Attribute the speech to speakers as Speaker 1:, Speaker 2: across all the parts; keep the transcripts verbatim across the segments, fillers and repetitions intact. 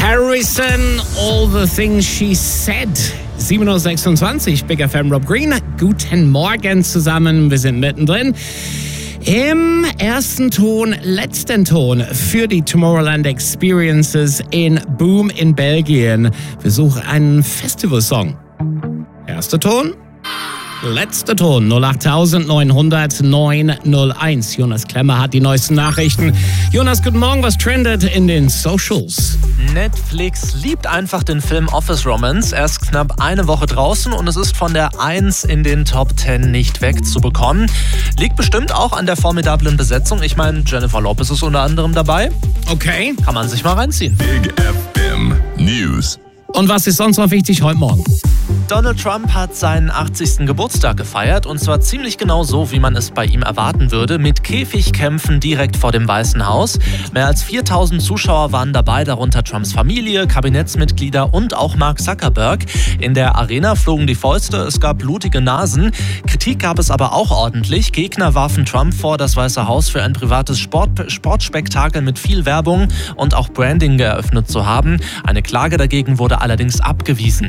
Speaker 1: Harrison, All the Things She Said. sieben Uhr sechsundzwanzig, Big F M, Rob Green. Guten Morgen zusammen, wir sind mittendrin. Im ersten Ton, letzten Ton für die Tomorrowland Experiences in Boom in Belgien. Wir suchen einen Festivalsong. Erster Ton, letzter Ton, null acht neun null null neun null eins. Jonas Klemmer hat die neuesten Nachrichten. Jonas, guten Morgen, was trendet in den Socials?
Speaker 2: Netflix liebt einfach den Film Office Romance. Er ist knapp eine Woche draußen und es ist von der eins in den Top zehn nicht wegzubekommen. Liegt bestimmt auch an der formidablen Besetzung. Ich meine, Jennifer Lopez ist unter anderem dabei.
Speaker 1: Okay.
Speaker 2: Kann man sich mal reinziehen.
Speaker 3: Big F M News.
Speaker 1: Und was ist sonst noch wichtig heute Morgen?
Speaker 2: Donald Trump hat seinen achtzigsten Geburtstag gefeiert und zwar ziemlich genau so, wie man es bei ihm erwarten würde, mit Käfigkämpfen direkt vor dem Weißen Haus. Mehr als viertausend Zuschauer waren dabei, darunter Trumps Familie, Kabinettsmitglieder und auch Mark Zuckerberg. In der Arena flogen die Fäuste, es gab blutige Nasen. Kritik gab es aber auch ordentlich. Gegner warfen Trump vor, das Weiße Haus für ein privates Sport, Sportspektakel mit viel Werbung und auch Branding eröffnet zu haben. Eine Klage dagegen wurde allerdings abgewiesen.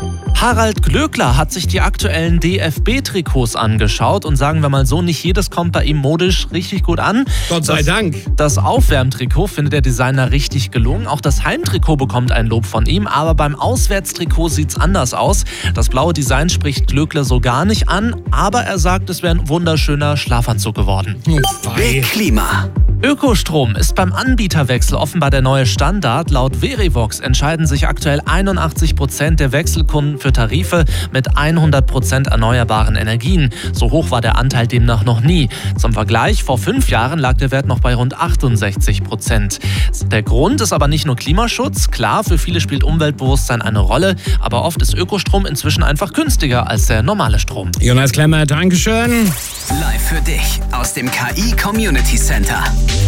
Speaker 2: Harald Glöckler hat sich die aktuellen D F B-Trikots angeschaut und sagen wir mal so, nicht jedes kommt bei ihm modisch richtig gut an.
Speaker 1: Gott sei
Speaker 2: das,
Speaker 1: Dank.
Speaker 2: Das Aufwärmtrikot findet der Designer richtig gelungen. Auch das Heimtrikot bekommt ein Lob von ihm, aber beim Auswärtstrikot sieht's anders aus. Das blaue Design spricht Glöckler so gar nicht an, aber er sagt, es wäre ein wunderschöner Schlafanzug geworden.
Speaker 1: Big
Speaker 4: Klima.
Speaker 2: Ökostrom ist beim Anbieterwechsel offenbar der neue Standard. Laut Verivox entscheiden sich aktuell einundachtzig Prozent der Wechselkunden für Tarife mit hundert Prozent erneuerbaren Energien. So hoch war der Anteil demnach noch nie. Zum Vergleich, vor fünf Jahren lag der Wert noch bei rund achtundsechzig Prozent. Der Grund ist aber nicht nur Klimaschutz. Klar, für viele spielt Umweltbewusstsein eine Rolle, aber oft ist Ökostrom inzwischen einfach günstiger als der normale Strom.
Speaker 1: Jonas Klemmer, Dankeschön.
Speaker 4: Live für dich aus dem K I Community Center.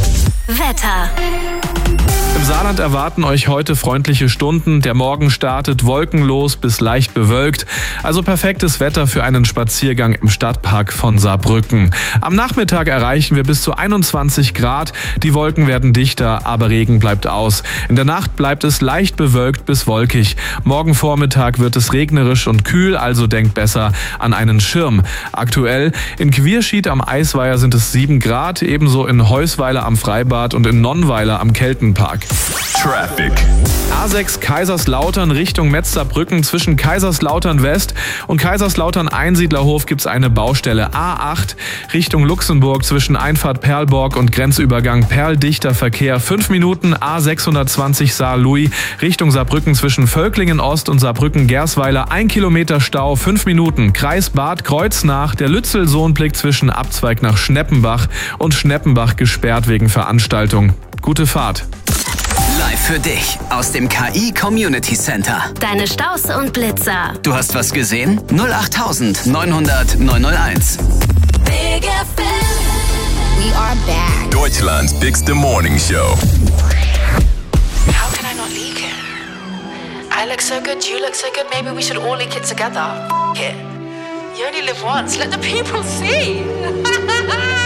Speaker 5: Wetter.
Speaker 6: Im Saarland erwarten euch heute freundliche Stunden. Der Morgen startet wolkenlos bis leicht bewölkt. Also perfektes Wetter für einen Spaziergang im Stadtpark von Saarbrücken. Am Nachmittag erreichen wir bis zu einundzwanzig Grad. Die Wolken werden dichter, aber Regen bleibt aus. In der Nacht bleibt es leicht bewölkt bis wolkig. Morgen Vormittag wird es regnerisch und kühl, also denkt besser an einen Schirm. Aktuell in Quierschied am Eisweiher sind es sieben Grad, ebenso in Heusweiler am Freibad und in Nonnweiler am Keltenpark.
Speaker 3: Traffic.
Speaker 6: A sechs Kaiserslautern Richtung Metzlerbrücken. Zwischen Kaiserslautern West und Kaiserslautern Einsiedlerhof gibt es eine Baustelle. A acht Richtung Luxemburg zwischen Einfahrt Perlborg und Grenzübergang Perldichter Verkehr. Fünf Minuten. A sechshundertzwanzig Saar-Louis Richtung Saarbrücken zwischen Völklingen Ost und Saarbrücken-Gersweiler. Ein Kilometer Stau. Fünf Minuten. Kreis Bad Kreuznach. Der Lützelsohnblick zwischen Abzweig nach Schneppenbach und Schneppenbach gesperrt wegen Veranstaltung. Gute Fahrt.
Speaker 4: Live für dich aus dem K I Community Center.
Speaker 5: Deine Staus und Blitzer.
Speaker 4: Du hast was gesehen? null acht neun null null neun null eins.
Speaker 5: Big F M. We are back.
Speaker 3: Deutschland's biggest morning show.
Speaker 7: How can I not leak it? I look so good, you look so good, maybe we should all leak it together. F- it. You only live once, let the people see.